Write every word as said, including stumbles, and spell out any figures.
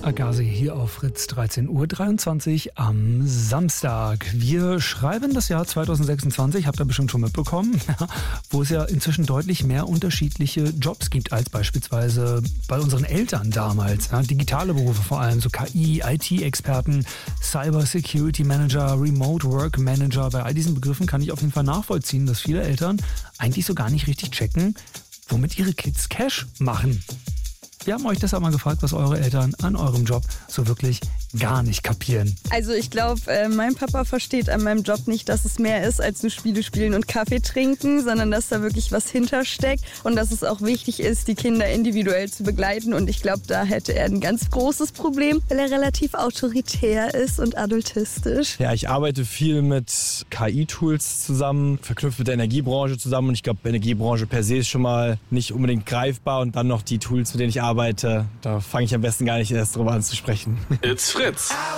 Agassi hier auf Fritz, dreizehn Uhr dreiundzwanzig am Samstag. Wir schreiben das Jahr zweitausendsechsundzwanzig, habt ihr bestimmt schon mitbekommen, wo es ja inzwischen deutlich mehr unterschiedliche Jobs gibt als beispielsweise bei unseren Eltern damals. Ja, digitale Berufe vor allem, so K I, I T-Experten, Cyber Security Manager, Remote Work Manager. Bei all diesen Begriffen kann ich auf jeden Fall nachvollziehen, dass viele Eltern eigentlich so gar nicht richtig checken, womit ihre Kids Cash machen. Wir haben euch deshalb mal gefragt, was eure Eltern an eurem Job so wirklich gar nicht kapieren. Also ich glaube, äh, mein Papa versteht an meinem Job nicht, dass es mehr ist als nur Spiele spielen und Kaffee trinken, sondern dass da wirklich was hintersteckt und dass es auch wichtig ist, die Kinder individuell zu begleiten. Und ich glaube, da hätte er ein ganz großes Problem, weil er relativ autoritär ist und adultistisch. Ja, ich arbeite viel mit K I-Tools zusammen, verknüpft mit der Energiebranche zusammen. Und ich glaube, Energiebranche per se ist schon mal nicht unbedingt greifbar. Und dann noch die Tools, mit denen ich arbeite, da fange ich am besten gar nicht erst drüber an zu sprechen. It's Fritz.